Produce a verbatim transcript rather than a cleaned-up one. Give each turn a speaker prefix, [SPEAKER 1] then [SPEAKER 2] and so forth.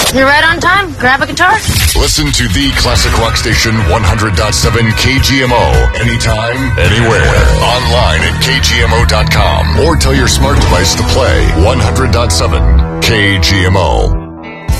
[SPEAKER 1] You're right on time. Grab a guitar.
[SPEAKER 2] Listen to the classic rock station one hundred point seven K G M O anytime, anywhere. Online at K G M O dot com or tell your smart device to play one hundred point seven K G M O.